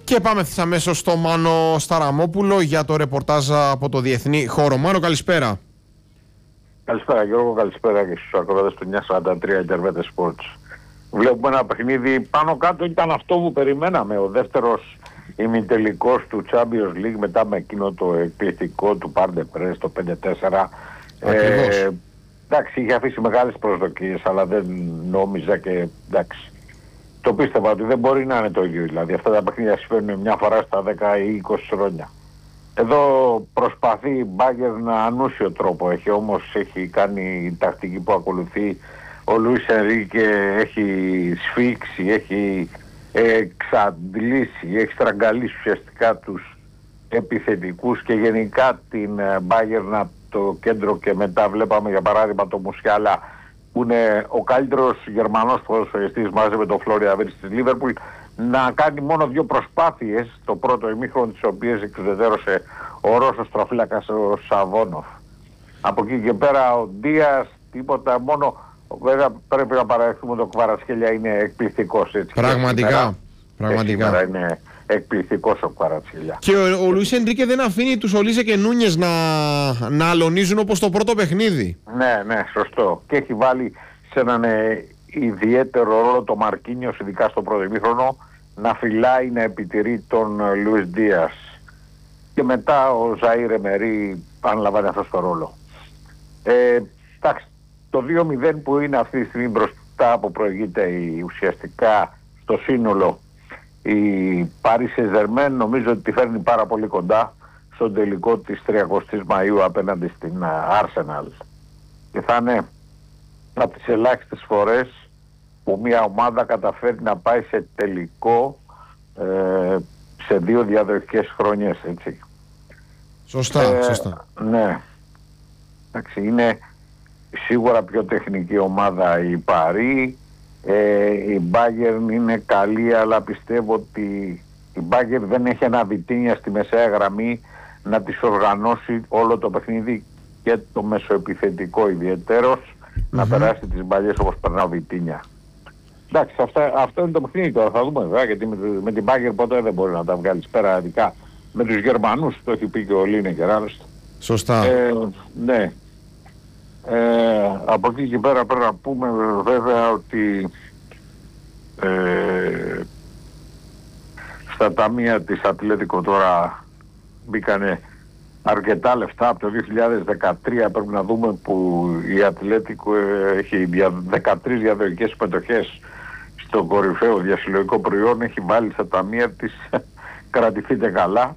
Και πάμε αμέσως στο Μάνο Σταραμόπουλο για το ρεπορτάζ από το διεθνή χώρο. Μάνο, καλησπέρα. Καλησπέρα Γιώργο, καλησπέρα και στους ακροατές του 943 Ιντερβέτες Sports. Βλέπουμε ένα παιχνίδι πάνω κάτω, ήταν αυτό που περιμέναμε. Ο δεύτερος ημιτελικός του Champions League μετά με εκείνο το εκπληκτικό του Πάρντε Πρες το 5-4. Εντάξει, είχε αφήσει μεγάλες προσδοκίες, αλλά δεν νόμιζα και εντάξει. Το πίστευα ότι δεν μπορεί να είναι το ίδιο. Δηλαδή αυτά τα παιχνίδια συμβαίνουν μια φορά στα 10 ή 20 χρόνια. Εδώ προσπαθεί η Bayern να ανούσιο τρόπο έχει, όμως έχει κάνει η τακτική που ακολουθεί ο Λουίς Ενρίκε, έχει σφίξει, έχει εξαντλήσει, έχει στραγγαλίσει ουσιαστικά τους επιθετικούς και γενικά την Bayern το κέντρο. Και μετά βλέπαμε για παράδειγμα το Μουσιάλα που είναι ο καλύτερος Γερμανός ποδοσφαιριστής μαζί με τον Φλόριαν Βίρτς της Λίβερπουλ να κάνει μόνο 2 προσπάθειες το πρώτο ημίχρονο, τις οποίες εξουδετερώσε ο Ρώσος τροφύλακας ο Σαβόνοφ. Από εκεί και πέρα ο Ντίας τίποτα, μόνο βέβαια πρέπει να παραδεχθούμε ότι ο Κβαρατσχέλια είναι εκπληκτικός, έτσι. Πραγματικά. Σήμερα είναι εκπληκτικός ο Κβαρατσχέλια. Και ο Λουίς Ενρίκε δεν αφήνει τους Ολίσε και Νούνιες να αλωνίζουν όπως το πρώτο παιχνίδι. Ναι, σωστό. Και έχει βάλει σε έναν ιδιαίτερο ρόλο το Μαρκίνιος, ειδικά στο πρώτο ημίχρονο, να φυλάει, να επιτηρεί τον Λουίς Ντίας. Και μετά ο Ζαΐρ Εμερί αναλαμβάνει αυτό το ρόλο. Εντάξει, το 2-0 που είναι αυτή τη στιγμή μπροστά που προηγείται ουσιαστικά στο σύνολο η Paris Saint-Germain, νομίζω ότι τη φέρνει πάρα πολύ κοντά στον τελικό της 30ης Μαΐου απέναντι στην Arsenal. Και θα είναι από τις ελάχιστες φορές που μια ομάδα καταφέρει να πάει σε τελικό σε 2 διαδοχικές χρονιές, έτσι. Σωστά. Ναι. Εντάξει, είναι σίγουρα πιο τεχνική ομάδα η Paris. Η Bayern είναι καλή, αλλά πιστεύω ότι η Bayern δεν έχει ένα Βιτίνια στη μεσαία γραμμή να της οργανώσει όλο το παιχνίδι και το μεσοεπιθετικό ιδιαιτέρως να περάσει τις μπαλιές όπως περνά ο Βιτίνια. Εντάξει, αυτό είναι το παιχνίδι τώρα, θα δούμε βέβαια, γιατί με την Bayern ποτέ δεν μπορεί να τα βγάλει πέρα, ειδικά με τους Γερμανούς, το έχει πει και ο Λίνεκερ άλλωστε. Σωστά. Ναι. Από εκεί και πέρα πρέπει να πούμε βέβαια ότι στα ταμεία της Ατλέτικο τώρα μπήκανε αρκετά λεφτά. Από το 2013 πρέπει να δούμε που η Ατλέτικο έχει 13 διαδοχικές συμμετοχές στο κορυφαίο διασυλλογικό προϊόν, έχει βάλει στα ταμεία της, κρατηθείτε καλά,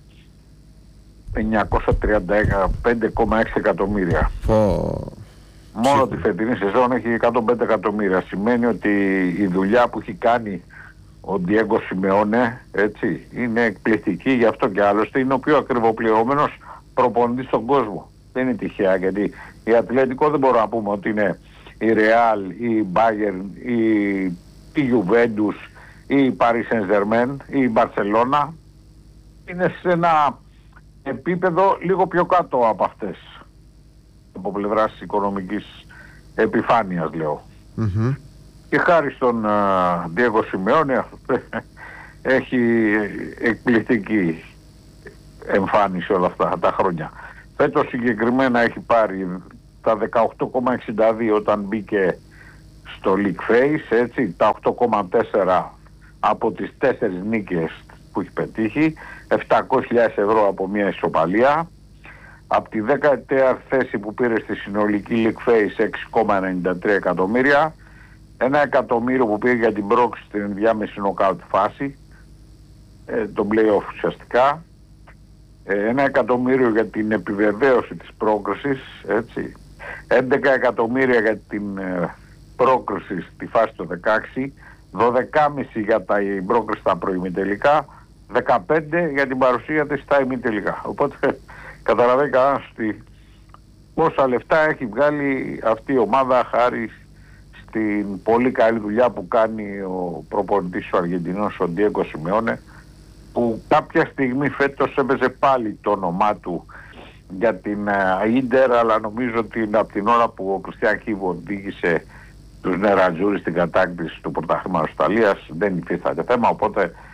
935,6 εκατομμύρια. Μόνο τη φετινή σεζόν έχει 105 εκατομμύρια. Σημαίνει ότι η δουλειά που έχει κάνει ο Ντιέγκο Σιμεώνε, έτσι, είναι εκπληκτική. Γι' αυτό και άλλωστε είναι ο πιο ακριβοπληρωμένος προπονητής στον κόσμο. Δεν είναι τυχαία, γιατί η Ατλέτικο δεν μπορούμε να πούμε ότι είναι η Ρεάλ, η Bayern, η Juventus, η Paris Saint-Germain, η Μπαρσελώνα. Είναι σε ένα επίπεδο λίγο πιο κάτω από αυτές, από πλευράς οικονομικής επιφάνειας λέω. Και χάρη στον Ντιέγκο Σιμεώνε έχει εκπληκτική εμφάνιση όλα αυτά τα χρόνια. Φέτος συγκεκριμένα έχει πάρει τα 18,62 όταν μπήκε στο League Face, έτσι, τα 8,4 από τις 4 νίκες που έχει πετύχει, 700.000 ευρώ από μια ισοπαλία. Από τη 14η θέση που πήρε στη συνολική League Face 6,93 εκατομμύρια, 1 εκατομμύριο που πήρε για την πρόκληση στην ενδιάμεση νοκάουτ φάση, το play-off ουσιαστικά, 1 εκατομμύριο για την επιβεβαίωση της πρόκρισης, έτσι, 11 εκατομμύρια για την πρόκριση στη φάση το 16, 12,5 για τα πρόκριση στα προημιτελικά, 15 για την παρουσία της στα ημιτελικά. Οπότε καταλαβαίνει κανένας ότι πόσα λεφτά έχει βγάλει αυτή η ομάδα χάρη στην πολύ καλή δουλειά που κάνει ο προπονητής ο Αργεντινός, ο Ντιέγκο Σιμεώνε, που κάποια στιγμή φέτος έπαιζε πάλι το όνομά του για την Ίντερ, αλλά νομίζω ότι από την ώρα που ο Κριστιαν Κίβο οδήγησε τους Νερατζούρι στην κατάκτηση του πρωταθλήματος Ιταλίας δεν υφίσταται θέμα, οπότε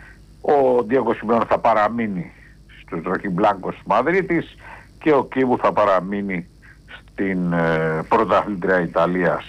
Ο Διέγκο Σιμεώνε θα παραμείνει στους Ροχιμπλάνκος της Μαδρίτης και ο Κίβου θα παραμείνει στην πρωταθλήτρια Ιταλίας.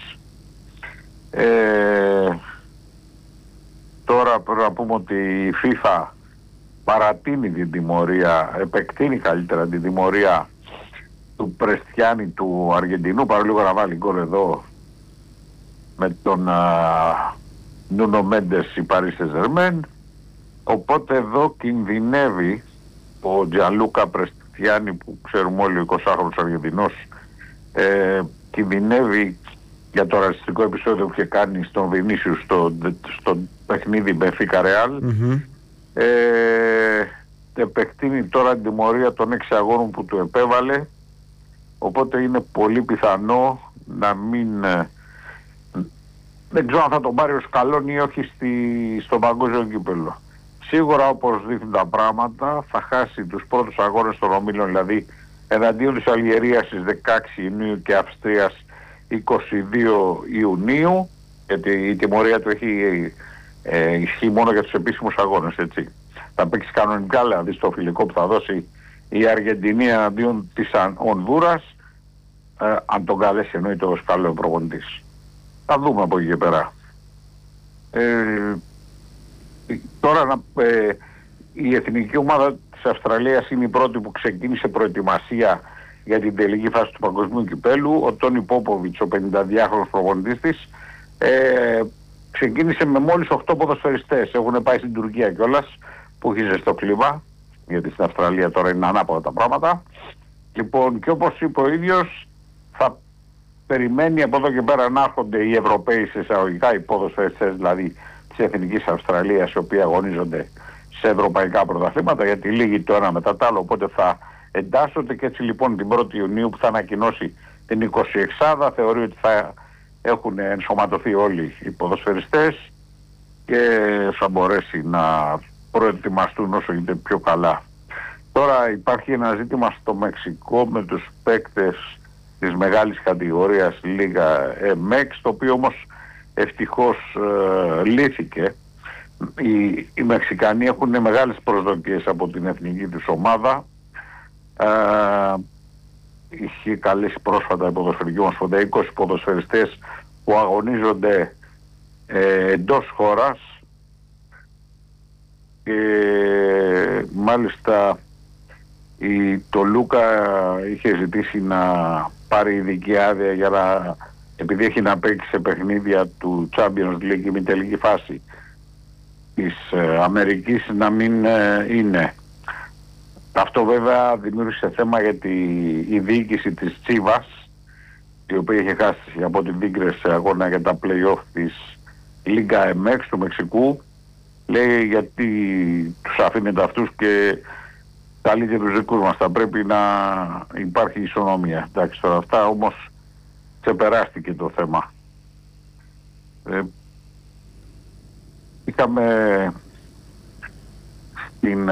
Τώρα πρέπει να πούμε ότι η FIFA παρατείνει την τιμωρία, επεκτείνει καλύτερα την τιμωρία του Πρεστιάνη του Αργεντινού, παρόλο να βάλει γκολ εδώ με τον Νούνο Μέντες η Παρί Σεν-Ζερμέν. Οπότε εδώ κινδυνεύει ο Τζιανλούκα Πρεστιάνη, που ξέρουμε όλοι, ο 20χρονος Αργεντινός, κινδυνεύει για το ρατσιστικό επεισόδιο που είχε κάνει στον Βινίσιους στο παιχνίδι Μπενφίκα Ρεάλ. Επεκτείνει τώρα την τιμωρία των 6 αγώνων που του επέβαλε, οπότε είναι πολύ πιθανό να μην... δεν ξέρω αν θα τον πάρει ο Σκαλόνι ή όχι στο παγκόσμιο κύπελλο. Σίγουρα, όπως δείχνουν τα πράγματα, θα χάσει τους πρώτους αγώνες των ομίλων, δηλαδή εναντίον της Αλγερίας στις 16 Ιουνίου και Αυστρίας 22 Ιουνίου, γιατί η τιμωρία του ισχύει μόνο για τους επίσημους αγώνες, έτσι. Θα παίξει κανονικά, δηλαδή στο φιλικό που θα δώσει η Αργεντινή εναντίον της Ονδούρας, αν τον καλέσει εννοείται ο Σκαλόνι προπονητής. Θα δούμε από εκεί και πέρα. Τώρα η εθνική ομάδα της Αυστραλίας είναι η πρώτη που ξεκίνησε προετοιμασία για την τελική φάση του παγκοσμίου κυπέλου. Ο Τόνι Πόποβιτς, ο 52χρονος προπονητής της, ξεκίνησε με μόλις 8 ποδοσφαιριστές. Έχουν πάει στην Τουρκία κιόλας, που έχει ζεστό κλίμα, γιατί στην Αυστραλία τώρα είναι ανάποδα τα πράγματα. Λοιπόν, και όπως είπε ο ίδιος, θα περιμένει από εδώ και πέρα να έρχονται οι Ευρωπαίοι σε εισαγωγικά, οι ποδοσφαιριστές δηλαδή της Εθνικής Αυστραλίας, οι οποίοι αγωνίζονται σε ευρωπαϊκά πρωταθλήματα, γιατί λύγει το ένα μετά το άλλο, οπότε θα εντάσσονται. Και έτσι λοιπόν την 1η Ιουνίου που θα ανακοινώσει την 26η, θεωρεί ότι θα έχουν ενσωματωθεί όλοι οι ποδοσφαιριστές και θα μπορέσει να προετοιμαστούν όσο γίνεται πιο καλά. Τώρα υπάρχει ένα ζήτημα στο Μεξικό με τους παίκτες της μεγάλης κατηγορίας Λίγα MX, το οποίο όμως ευτυχώς λύθηκε. Οι Μεξικανοί έχουν μεγάλες προσδοκίες από την εθνική τους ομάδα. Είχε καλέσει πρόσφατα η ποδοσφαιρική ομοσπονδία 20 ποδοσφαιριστές που αγωνίζονται εντός χώρας, και μάλιστα το Λούκα είχε ζητήσει να πάρει ειδική άδεια για να, επειδή έχει να παίξει σε παιχνίδια του Champions League η μη τελική φάση της Αμερικής, να μην είναι. Αυτό βέβαια δημιούργησε θέμα, γιατί η διοίκηση της Τσίβας, η οποία είχε χάσει από την Τίγκρες σε αγώνα για τα play-off της Λίγκα MX του Μεξικού, λέει γιατί τους αφήνετε αυτούς και καλεί και τους δικούς μας, θα πρέπει να υπάρχει ισονομία. Εντάξει, τώρα αυτά όμως ξεπεράστηκε το θέμα. Είχαμε στην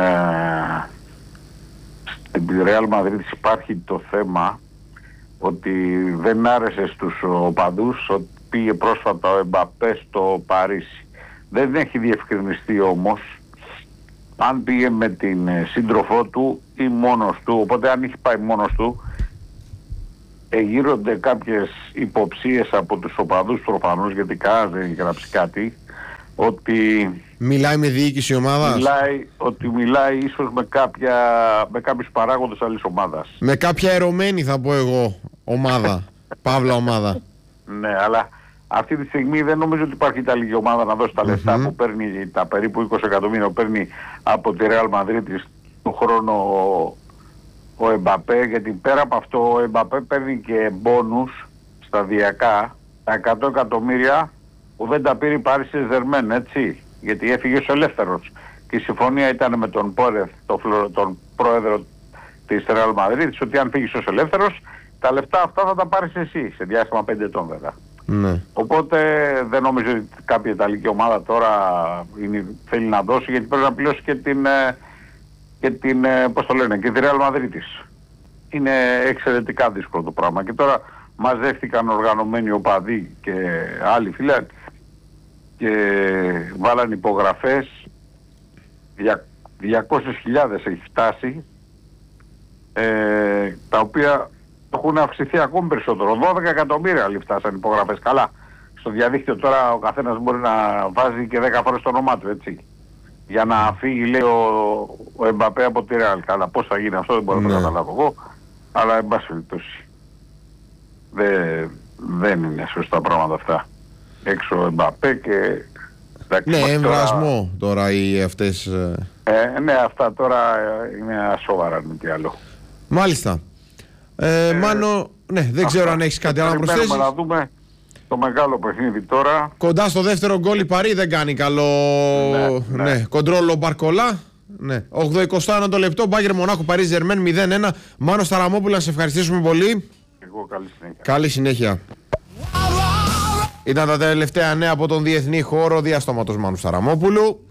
Real Madrid υπάρχει το θέμα ότι δεν άρεσε στους οπαδούς ότι πήγε πρόσφατα ο Εμπαπέ στο Παρίσι. Δεν έχει διευκρινιστεί όμως αν πήγε με την σύντροφό του ή μόνος του. Οπότε αν είχε πάει μόνος του, εγείρονται κάποιες υποψίες από τους οπαδούς προφανώς, γιατί κανένας δεν έχει γράψει κάτι, ότι μιλάει με διοίκηση ομάδας. Μιλάει ίσως με κάποιους παράγοντες άλλης ομάδας. Με κάποια ερωμένη, θα πω εγώ, ομάδα. Παύλα ομάδα. Ναι, αλλά αυτή τη στιγμή δεν νομίζω ότι υπάρχει Ιταλική ομάδα να δώσει τα λεφτά που παίρνει, τα περίπου 20 εκατομμύρια που παίρνει από τη Real Madrid του χρόνο ο Εμπαπέ, γιατί πέρα από αυτό ο Εμπαπέ παίρνει και μπόνους σταδιακά, τα 100 εκατομμύρια που δεν τα πήρε η Paris Saint-Germain, έτσι, γιατί έφυγε ως ελεύθερος. Και η συμφωνία ήταν με τον Πόρεθ, τον πρόεδρο της Real Madrid, ότι αν φύγεις ως ελεύθερος, τα λεφτά αυτά θα τα πάρεις εσύ, σε διάστημα 5 ετών βέβαια. Ναι. Οπότε δεν νομίζω ότι κάποια Ιταλική ομάδα τώρα θέλει να δώσει, γιατί πρέπει να πληρώσει και την πώς το λένε, και τη Real Madrid της. Είναι εξαιρετικά δύσκολο το πράγμα. Και τώρα μαζεύτηκαν οργανωμένοι οπαδοί και άλλοι φίλοι και βάλαν υπογραφές 200.000 έχει φτάσει, τα οποία έχουν αυξηθεί ακόμη περισσότερο. 12 εκατομμύρια φτάσαν υπογραφές. Καλά, στο διαδίκτυο τώρα ο καθένας μπορεί να βάζει και 10 φορές το όνομά του, έτσι. Για να φύγει, λέει, ο Εμπαπέ από τη Ρεάλ. Καλά, πώς θα γίνει αυτό δεν μπορώ να το καταλάβω εγώ, αλλά εν πάση περιπτώσει δεν είναι σωστά πράγματα αυτά. Έξω ο Εμπαπέ και... Ναι, εμβρασμό τώρα οι αυτές... ναι, αυτά τώρα είναι ασόβαρα, με τι άλλο. Μάλιστα. Μάνο, ναι, δεν ξέρω αν έχεις κάτι άλλο να προσθέσεις. Να δούμε το μεγάλο παιχνίδι τώρα. Κοντά στο δεύτερο γκολ η Παρί δεν κάνει καλό. Ναι. Κοντρόλο Μπαρκολά. Ναι. 81 το λεπτό. Μπάγερ Μονάκο Παρί Ζερμέν 0-1. Μάνο Σταραμόπουλα, σε ευχαριστήσουμε πολύ. Εγώ καλή συνέχεια. Καλή συνέχεια. Ήταν τα τελευταία νέα από τον διεθνή χώρο διαστόματος Μάνου Σταραμόπουλου.